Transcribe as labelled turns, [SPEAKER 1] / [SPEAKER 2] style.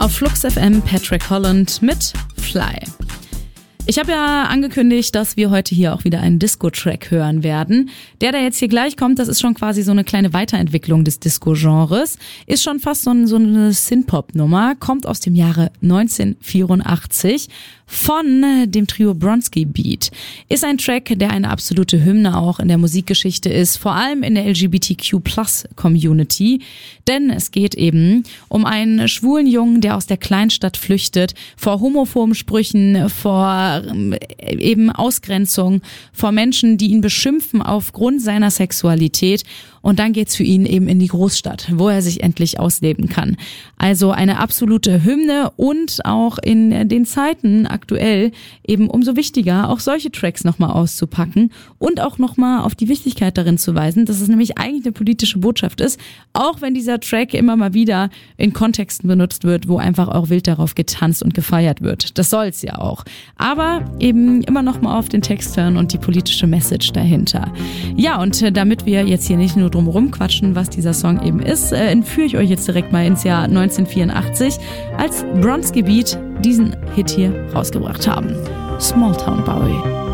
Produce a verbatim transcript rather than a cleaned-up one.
[SPEAKER 1] Auf Flux F M Patrick Holland mit Fly. Ich habe ja angekündigt, dass wir heute hier auch wieder einen Disco-Track hören werden. Der, der jetzt hier gleich kommt, das ist schon quasi so eine kleine Weiterentwicklung des Disco-Genres. Ist schon fast so, ein, so eine Synth-Pop-Nummer, kommt aus dem Jahre neunzehnhundertvierundachtzig von dem Trio Bronski Beat. Ist ein Track, der eine absolute Hymne auch in der Musikgeschichte ist, vor allem in der L G B T Q Plus Community. Denn es geht eben um einen schwulen Jungen, der aus der Kleinstadt flüchtet, vor homophoben Sprüchen, vor eben Ausgrenzung, vor Menschen, die ihn beschimpfen aufgrund seiner Sexualität. Und dann geht's für ihn eben in die Großstadt, wo er sich endlich ausleben kann. Also eine absolute Hymne und auch in den Zeiten aktuell eben umso wichtiger, auch solche Tracks nochmal auszupacken und auch nochmal auf die Wichtigkeit darin zu weisen, dass es nämlich eigentlich eine politische Botschaft ist, auch wenn dieser Track immer mal wieder in Kontexten benutzt wird, wo einfach auch wild darauf getanzt und gefeiert wird. Das soll's ja auch. Aber eben immer nochmal auf den Text hören und die politische Message dahinter. Ja, und damit wir jetzt hier nicht nur drum rumquatschen, was dieser Song eben ist, äh, entführe ich euch jetzt direkt mal ins Jahr neunzehnhundertvierundachtzig, als Bronski Beat diesen Hit hier rausgebracht haben. Small Town Boy.